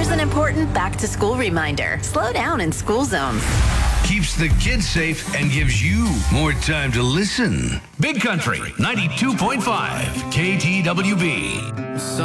Here's an important back-to-school reminder. Slow down in school zones. Keeps the kids safe and gives you more time to listen. Big Country 92.5 KTWB.